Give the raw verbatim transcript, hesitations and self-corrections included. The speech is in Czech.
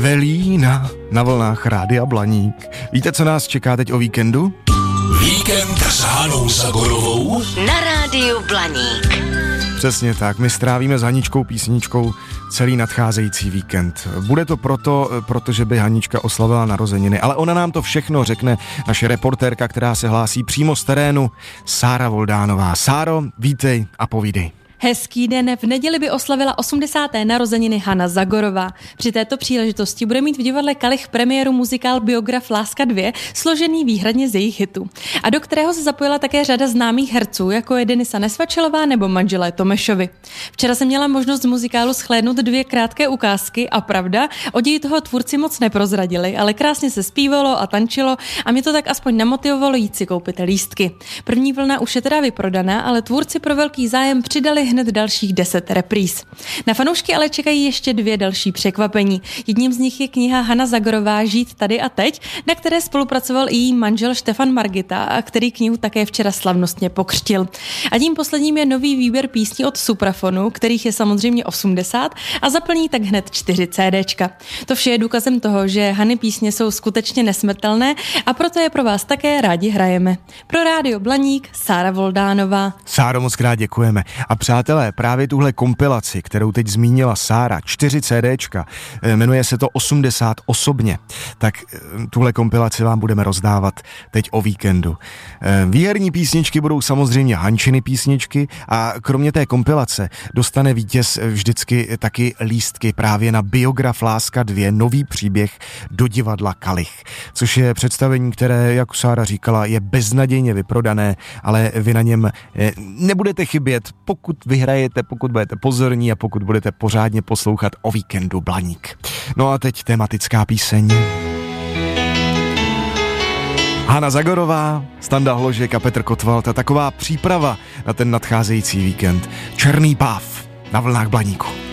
Evelína na vlnách Rádia Blaník. Víte, co nás čeká teď o víkendu? Víkend s Hanou Zagorovou na Rádiu Blaník. Přesně tak, my strávíme s Haničkou Písničkou celý nadcházející víkend. Bude to proto, protože by Hanička oslavila narozeniny, ale ona nám to všechno řekne, naše reportérka, která se hlásí přímo z terénu, Sára Voldánová. Sáro, vítej a povídej. Hezký den, v neděli by oslavila osmdesáté narozeniny Hana Zagorová. Při této příležitosti bude mít v divadle Kalich premiéru muzikál Biograf Láska dvě, složený výhradně z jejich hitů. A do kterého se zapojila také řada známých herců, jako je Denisa Nesvačilová nebo manželé Tomešovi. Včera jsem měla možnost z muzikálu shlédnout dvě krátké ukázky a pravda, o ději toho tvůrci moc neprozradili, ale krásně se zpívalo a tančilo a mě to tak aspoň namotivovalo jít si koupit lístky. První vlna už je teda vyprodaná, ale tvůrci pro velký zájem přidali hned dalších deset repríz. Na fanoušky ale čekají ještě dvě další překvapení. Jedním z nich je kniha Hana Zagorová Žít tady a teď, na které spolupracoval i její manžel Štefan Margita, a který knihu také včera slavnostně pokřtil. A tím posledním je nový výběr písní od Suprafonu, kterých je samozřejmě osmdesát a zaplní tak hned čtyři CDčka. To vše je důkazem toho, že Hany písně jsou skutečně nesmrtelné a proto je pro vás také rádi hrajeme. Pro Rádio Blaník Sára Voldánová. Sáro, moc krát děkujeme. A přátelé, právě tuhle kompilaci, kterou teď zmínila Sára, čtyři CDčka, jmenuje se to osmdesát osobně, tak tuhle kompilaci vám budeme rozdávat teď o víkendu. Výherní písničky budou samozřejmě Hančiny písničky a kromě té kompilace dostane vítěz vždycky taky lístky právě na Biograf Láska dvě, nový příběh do divadla Kalich, což je představení, které, jak Sára říkala, je beznadějně vyprodané, ale vy na něm nebudete chybět, pokud vyhrajete, pokud budete pozorní a pokud budete pořádně poslouchat o víkendu Blaník. No a teď tematická píseň. Hana Zagorová, Standa Hložek a Petr Kotwald, a taková příprava na ten nadcházející víkend. Černý páv na vlnách Blaníku.